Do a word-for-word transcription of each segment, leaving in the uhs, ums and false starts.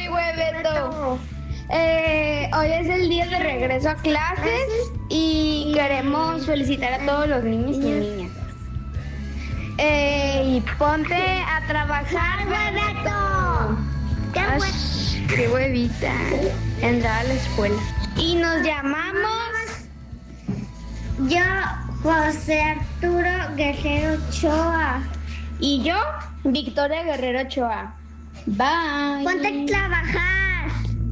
y Hueveto. Eh, hoy es el día de regreso a clases y queremos felicitar a todos los niños y niñas. Eh, y ponte a trabajar, Hueveto. Ay, qué huevita. Entrar a la escuela. Y nos llamamos... Yo, José Arturo Guerrero Ochoa. Y yo, Victoria Guerrero Ochoa. Bye. Ponte a trabajar.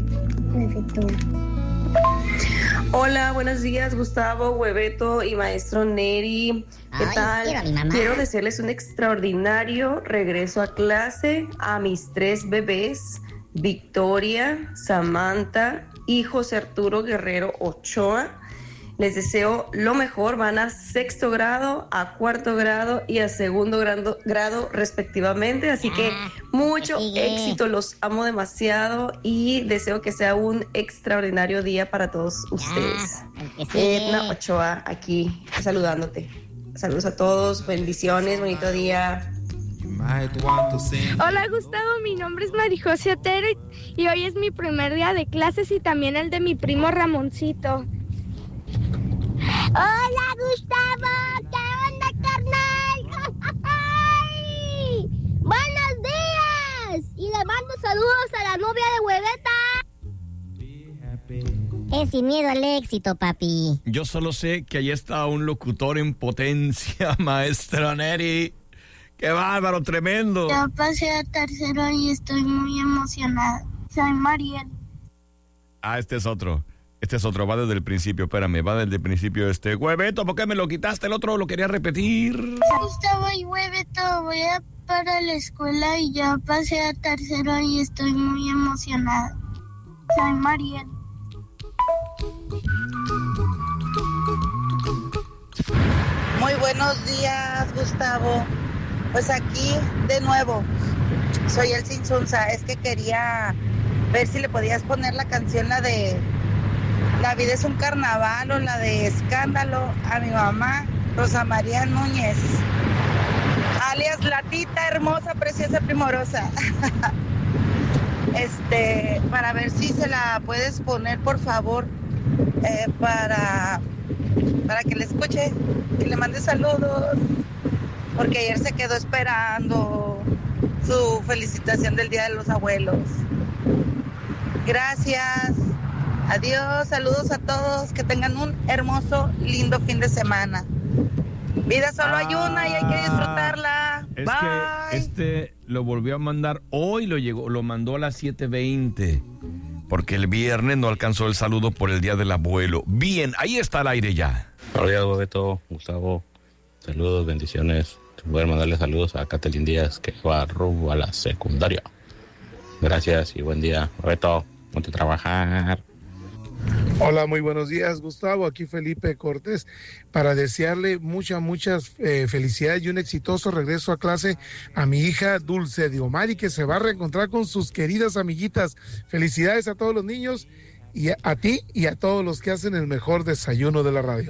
Hola, buenos días, Gustavo, Hueveto y maestro Neri. ¿Qué Ay, tal? quiero a mi mamá. Quiero desearles un extraordinario regreso a clase a mis tres bebés, Victoria, Samantha y José Arturo Guerrero Ochoa. Les deseo lo mejor, van a sexto grado, a cuarto grado y a segundo grado, grado respectivamente, así que Ah, mucho sigue. éxito, los amo demasiado y deseo que sea un extraordinario día para todos ustedes. el que sigue. Edna Ochoa aquí saludándote. Saludos a todos, bendiciones, bonito día. Hola Gustavo, mi nombre es Marijose Otero y, y hoy es mi primer día de clases y también el de mi primo Ramoncito. Hola, Gustavo. ¿Qué onda, carnal? ¡Ay! ¡Buenos días! Y le mando saludos a la novia de Hueveta. Es sin miedo al éxito, papi. Yo solo sé que allí está un locutor en potencia, maestro Neri. ¡Qué bárbaro, tremendo! Ya pasé a tercero y estoy muy emocionada. Soy Mariel. Ah, este es otro. Este es otro, va desde el principio, espérame, va desde el principio este. Hueveto, ¿por qué me lo quitaste? El otro lo quería repetir. Gustavo y Hueveto, voy a para la escuela y ya pasé a tercero y estoy muy emocionada. Soy Mariel. Muy buenos días, Gustavo. Pues aquí de nuevo, soy el Sinsunza. Es que quería ver si le podías poner la canción, la de La vida es un carnaval o la de Escándalo, a mi mamá, Rosa María Núñez, alias la tita hermosa, preciosa, primorosa. Este, para ver si se la puedes poner, por favor, eh, para, para que le escuche, que le mande saludos, porque ayer se quedó esperando su felicitación del Día de los Abuelos. Gracias. Adiós, saludos a todos, que tengan un hermoso, lindo fin de semana. Vida solo hay una y hay que disfrutarla. Es Bye. que este lo volvió a mandar hoy, lo llegó, lo mandó a las siete veinte, porque el viernes no alcanzó el saludo por el Día del Abuelo. Bien, ahí está al aire ya. Buenos días, Hueveto, Gustavo, saludos, bendiciones. Voy a mandarle saludos a Catalín Díaz, que va rumbo a la secundaria. Gracias y buen día, Hueveto, ponte a trabajar. Hola, muy buenos días, Gustavo. Aquí Felipe Cortés para desearle muchas, muchas eh, felicidades y un exitoso regreso a clase a mi hija Dulce Diomari, que se va a reencontrar con sus queridas amiguitas. Felicidades a todos los niños y a, a ti y a todos los que hacen el mejor desayuno de la radio.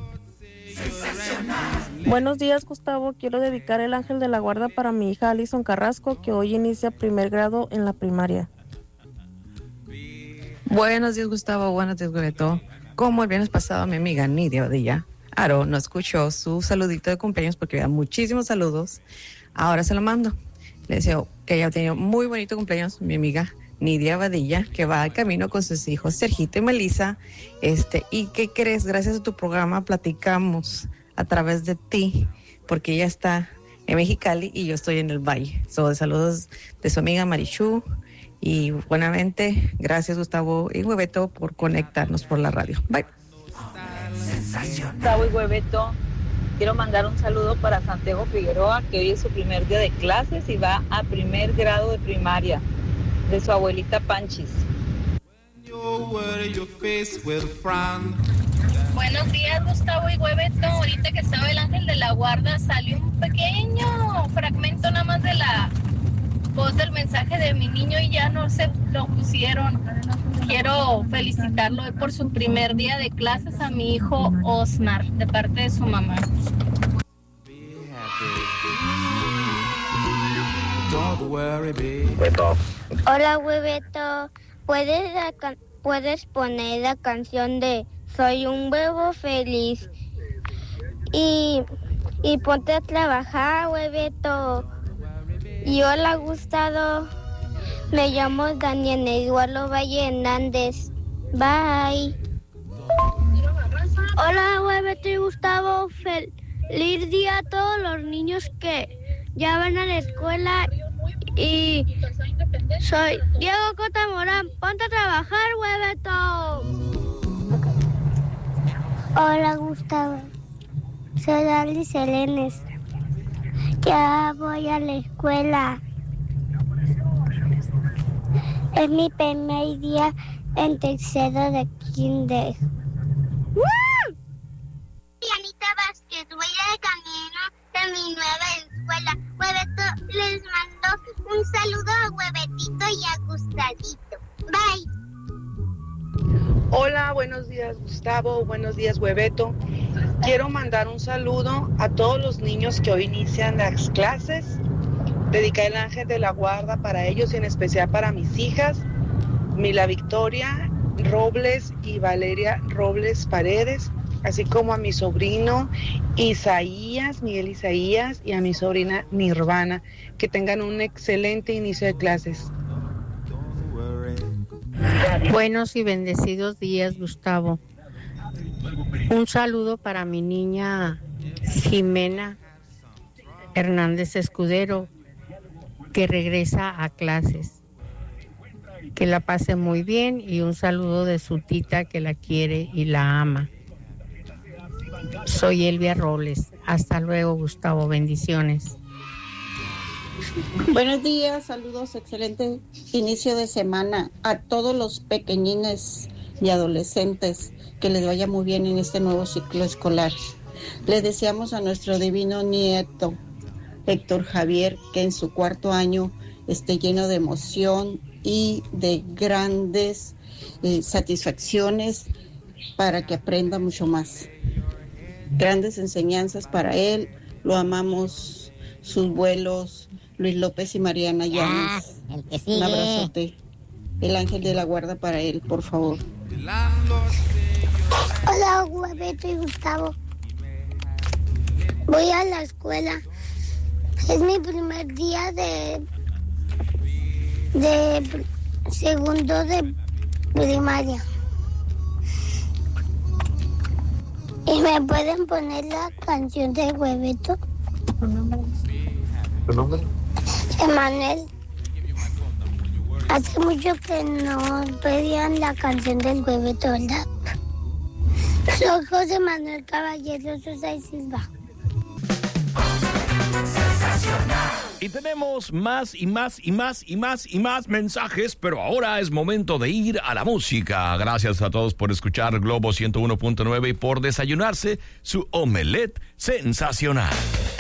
Buenos días, Gustavo. Quiero dedicar el ángel de la guarda para mi hija Alison Carrasco, que hoy inicia primer grado en la primaria. Buenos días, Gustavo. Buenos días, Hueveto. Como el viernes pasado, mi amiga Nidia Badilla, Aro, no escuchó su saludito de cumpleaños porque había muchísimos saludos. Ahora se lo mando. Le deseo que haya tenido muy bonito cumpleaños, mi amiga Nidia Badilla, que va al camino con sus hijos Sergito y Melissa. Este, ¿y qué crees? Gracias a tu programa platicamos a través de ti, porque ella está en Mexicali y yo estoy en el Valle. So, de saludos de su amiga Marichu. Y buenamente, gracias Gustavo y Hueveto por conectarnos por la radio. Bye. Gustavo y Hueveto, quiero mandar un saludo para Santiago Figueroa, que hoy es su primer día de clases y va a primer grado de primaria, de su abuelita Panchis. Buenos días, Gustavo y Hueveto. Ahorita que estaba el ángel de la guarda, salió un pequeño fragmento nada más de la voz del mensaje de mi niño y ya no se lo pusieron. Quiero felicitarlo hoy por su primer día de clases a mi hijo Osmar, de parte de su mamá. Beto. Hola, hueveto. ¿Puedes, la can- ¿Puedes poner la canción de Soy un huevo feliz? Y, y ponte a trabajar, hueveto. Y hola, Gustavo. Me llamo Daniel Eduardo Valle Hernández. Bye. Hola, hueveto y Gustavo. Feliz día a todos los niños que ya van a la escuela. Y soy Diego Cota Morán. Ponte a trabajar, hueveto. Hola, Gustavo. Soy Alice Helenes. Ya voy a la escuela. Es mi primer día en tercero de kinder. ¡Woo! Anita Vázquez, voy de camino de mi nueva escuela. Hueveto, les mando un saludo a Huevetito y a Gustavito. Bye. Hola, buenos días Gustavo, buenos días Hueveto. Quiero mandar un saludo a todos los niños que hoy inician las clases. Dedicar el ángel de la guarda para ellos y en especial para mis hijas, Mila Victoria Robles y Valeria Robles Paredes, así como a mi sobrino Isaías, Miguel Isaías, y a mi sobrina Nirvana. Que tengan un excelente inicio de clases. Buenos y bendecidos días, Gustavo. Un saludo para mi niña Jimena Hernández Escudero, que regresa a clases. Que la pase muy bien y un saludo de su tita que la quiere y la ama. Soy Elvia Robles. Hasta luego, Gustavo. Bendiciones. Buenos días, saludos, excelente inicio de semana a todos los pequeñines y adolescentes, que les vaya muy bien en este nuevo ciclo escolar. Les deseamos a nuestro divino nieto, Héctor Javier, que en su cuarto año esté lleno de emoción y de grandes eh, satisfacciones para que aprenda mucho más. Grandes enseñanzas para él, lo amamos, sus vuelos, Luis López y Mariana Llanes. Ah, el que sigue. Un abrazote. El ángel de la guarda para él, por favor. Hola, Hueveto y Gustavo. Voy a la escuela. Es mi primer día de de segundo de primaria. ¿Y me pueden poner la canción de Hueveto? ¿Tu nombre? Emanuel. Hace mucho que no pedían la canción del Hueveto, ¿verdad? Soy José Manuel Caballero Sosa y Silva. Y tenemos más y más y más y más y más mensajes, pero ahora es momento de ir a la música. Gracias a todos por escuchar Globo ciento uno punto nueve y por desayunarse su omelette sensacional.